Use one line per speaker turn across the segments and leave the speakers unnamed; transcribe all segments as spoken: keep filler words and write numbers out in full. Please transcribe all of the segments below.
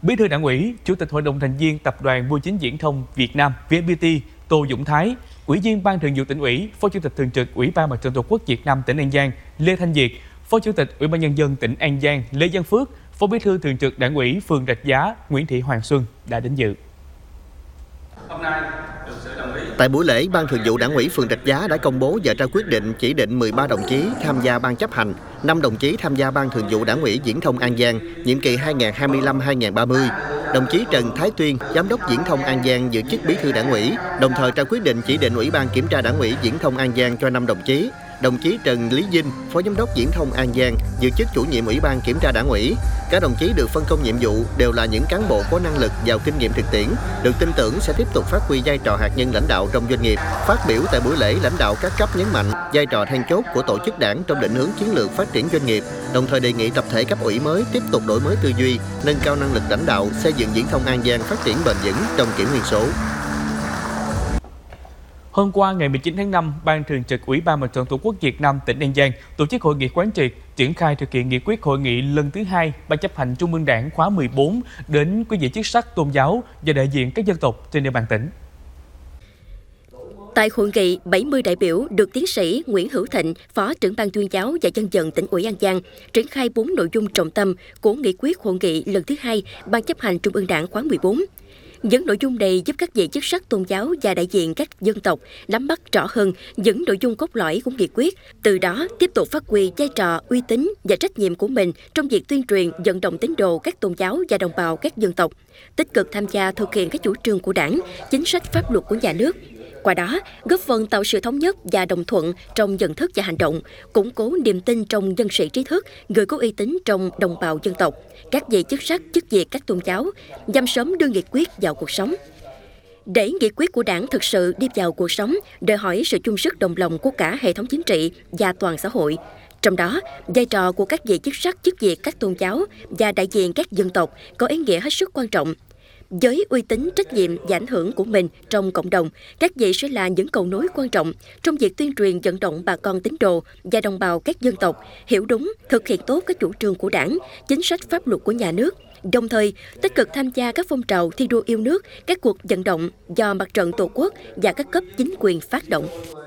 Bí thư Đảng ủy, Chủ tịch Hội đồng thành viên Tập đoàn Bưu chính Viễn thông Việt Nam vê en pê tê Tô Dũng Thái, Ủy viên Ban Thường vụ Tỉnh ủy, Phó Chủ tịch Thường trực Ủy ban Mặt trận Tổ quốc Việt Nam tỉnh An Giang Lê Thanh Việt, Phó Chủ tịch Ủy ban Nhân dân tỉnh An Giang Lê Văn Phước, Phó Bí thư Thường trực Đảng ủy phường Rạch Giá Nguyễn Thị Hoàng Xuân đã đến dự.
Tại buổi lễ, Ban Thường vụ Đảng ủy phường Rạch Giá đã công bố và trao quyết định chỉ định mười ba đồng chí tham gia ban chấp hành, năm đồng chí tham gia Ban Thường vụ Đảng ủy Viễn thông An Giang, nhiệm kỳ hai nghìn không trăm hai mươi lăm đến hai nghìn không trăm ba mươi. Đồng chí Trần Thái Tuyên, Giám đốc Viễn thông An Giang giữ chức Bí thư Đảng ủy, đồng thời trao quyết định chỉ định Ủy ban Kiểm tra Đảng ủy Viễn thông An Giang cho năm đồng chí. Đồng chí Trần Lý Vinh, Phó Giám đốc Viễn thông An Giang, giữ chức Chủ nhiệm Ủy ban Kiểm tra Đảng ủy. Các đồng chí được phân công nhiệm vụ đều là những cán bộ có năng lực, giàu kinh nghiệm thực tiễn, được tin tưởng sẽ tiếp tục phát huy vai trò hạt nhân lãnh đạo trong doanh nghiệp. Phát biểu tại buổi lễ, lãnh đạo các cấp nhấn mạnh vai trò then chốt của tổ chức đảng trong định hướng chiến lược phát triển doanh nghiệp, đồng thời đề nghị tập thể cấp ủy mới tiếp tục đổi mới tư duy, nâng cao năng lực lãnh đạo, xây dựng Viễn thông An Giang phát triển bền vững trong kỷ nguyên số.
Hôm qua, ngày mười chín tháng năm, Ban Thường trực Ủy ban Mặt trận Tổ quốc Việt Nam tỉnh An Giang tổ chức hội nghị quán triệt, triển khai thực hiện nghị quyết hội nghị lần thứ hai Ban chấp hành Trung ương Đảng khóa mười bốn đến quý vị chức sắc tôn giáo và đại diện các dân tộc trên địa bàn tỉnh.
Tại hội nghị, bảy mươi đại biểu được tiến sĩ Nguyễn Hữu Thịnh, Phó trưởng Ban tuyên giáo và dân vận tỉnh ủy An Giang, triển khai bốn nội dung trọng tâm của nghị quyết hội nghị lần thứ hai Ban chấp hành Trung ương Đảng khóa mười bốn. Những nội dung này giúp các vị chức sắc tôn giáo và đại diện các dân tộc nắm bắt rõ hơn những nội dung cốt lõi của nghị quyết, từ đó tiếp tục phát huy vai trò, uy tín và trách nhiệm của mình trong việc tuyên truyền, vận động tín đồ các tôn giáo và đồng bào các dân tộc, tích cực tham gia thực hiện các chủ trương của Đảng, chính sách pháp luật của nhà nước. Qua đó, góp phần tạo sự thống nhất và đồng thuận trong nhận thức và hành động, củng cố niềm tin trong nhân sĩ trí thức, người có uy tín trong đồng bào dân tộc, các vị chức sắc, chức việc các tôn giáo, nhằm sớm đưa nghị quyết vào cuộc sống. Để nghị quyết của Đảng thực sự đi vào cuộc sống, đòi hỏi sự chung sức đồng lòng của cả hệ thống chính trị và toàn xã hội. Trong đó, vai trò của các vị chức sắc, chức việc các tôn giáo và đại diện các dân tộc có ý nghĩa hết sức quan trọng. Với uy tín, trách nhiệm và ảnh hưởng của mình trong cộng đồng, các vị sẽ là những cầu nối quan trọng trong việc tuyên truyền vận động bà con tín đồ và đồng bào các dân tộc hiểu đúng, thực hiện tốt các chủ trương của Đảng, chính sách pháp luật của nhà nước, đồng thời tích cực tham gia các phong trào thi đua yêu nước, các cuộc vận động do Mặt trận Tổ quốc và các cấp chính quyền phát động.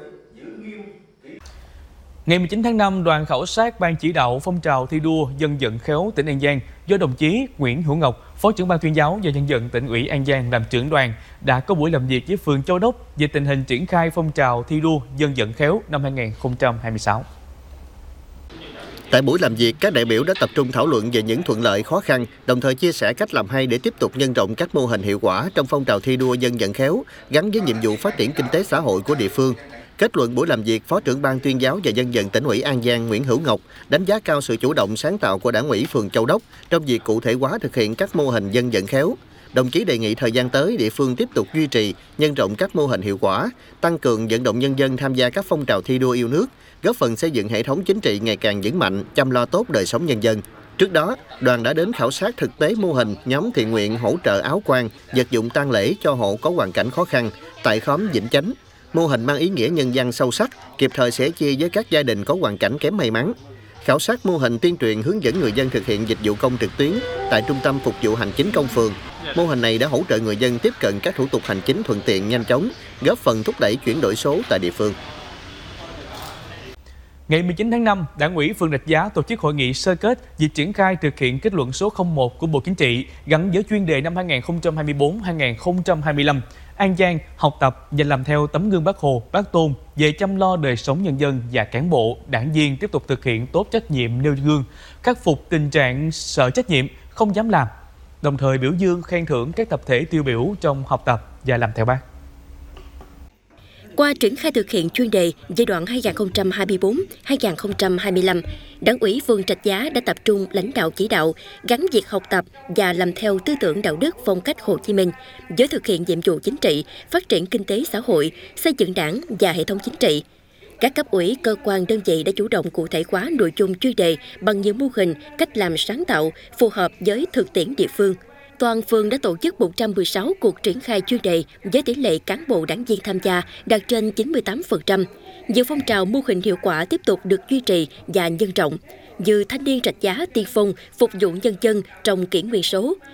Ngày mười chín tháng năm, đoàn khảo sát Ban chỉ đạo phong trào thi đua dân vận khéo tỉnh An Giang do đồng chí Nguyễn Hữu Ngọc, Phó trưởng Ban tuyên giáo và dân vận tỉnh ủy An Giang làm trưởng đoàn đã có buổi làm việc với phường Châu Đốc về tình hình triển khai phong trào thi đua dân vận khéo năm hai nghìn không trăm hai mươi sáu.
Tại buổi làm việc, các đại biểu đã tập trung thảo luận về những thuận lợi, khó khăn, đồng thời chia sẻ cách làm hay để tiếp tục nhân rộng các mô hình hiệu quả trong phong trào thi đua dân vận khéo gắn với nhiệm vụ phát triển kinh tế xã hội của địa phương. Kết luận buổi làm việc, Phó trưởng Ban tuyên giáo và dân vận tỉnh ủy An Giang Nguyễn Hữu Ngọc đánh giá cao sự chủ động sáng tạo của Đảng ủy phường Châu Đốc trong việc cụ thể hóa thực hiện các mô hình dân vận khéo. Đồng chí đề nghị thời gian tới, địa phương tiếp tục duy trì, nhân rộng các mô hình hiệu quả, tăng cường vận động nhân dân tham gia các phong trào thi đua yêu nước, góp phần xây dựng hệ thống chính trị ngày càng vững mạnh, chăm lo tốt đời sống nhân dân. Trước đó, đoàn đã đến khảo sát thực tế mô hình nhóm thiện nguyện hỗ trợ áo quan, vật dụng tang lễ cho hộ có hoàn cảnh khó khăn tại khóm Vĩnh Chánh. Mô hình mang ý nghĩa nhân văn sâu sắc, kịp thời sẻ chia với các gia đình có hoàn cảnh kém may mắn. Khảo sát mô hình tuyên truyền hướng dẫn người dân thực hiện dịch vụ công trực tuyến tại Trung tâm Phục vụ Hành chính công phường. Mô hình này đã hỗ trợ người dân tiếp cận các thủ tục hành chính thuận tiện, nhanh chóng, góp phần thúc đẩy chuyển đổi số tại địa phương.
Ngày mười chín tháng năm, Đảng ủy phường Rạch Giá tổ chức hội nghị sơ kết việc triển khai thực hiện kết luận số không một của Bộ Chính trị gắn với chuyên đề năm hai nghìn không trăm hai mươi tư đến hai nghìn không trăm hai mươi lăm. An Giang học tập và làm theo tấm gương Bác Hồ, Bác Tôn về chăm lo đời sống nhân dân và cán bộ, đảng viên tiếp tục thực hiện tốt trách nhiệm nêu gương, khắc phục tình trạng sợ trách nhiệm, không dám làm, đồng thời biểu dương khen thưởng các tập thể tiêu biểu trong học tập và làm theo Bác.
Qua triển khai thực hiện chuyên đề giai đoạn hai nghìn không trăm hai mươi tư đến hai nghìn không trăm hai mươi lăm, Đảng ủy phường Rạch Giá đã tập trung lãnh đạo chỉ đạo gắn việc học tập và làm theo tư tưởng đạo đức phong cách Hồ Chí Minh với thực hiện nhiệm vụ chính trị, phát triển kinh tế xã hội, xây dựng Đảng và hệ thống chính trị. Các cấp ủy, cơ quan, đơn vị đã chủ động cụ thể hóa nội dung chuyên đề bằng nhiều mô hình, cách làm sáng tạo, phù hợp với thực tiễn địa phương. Toàn phường đã tổ chức một trăm mười sáu cuộc triển khai chuyên đề với tỷ lệ cán bộ đảng viên tham gia đạt trên chín mươi tám phần trăm. Nhiều phong trào mô hình hiệu quả tiếp tục được duy trì và nhân rộng, như thanh niên Rạch Giá tiên phong phục vụ nhân dân trong kỷ nguyên số,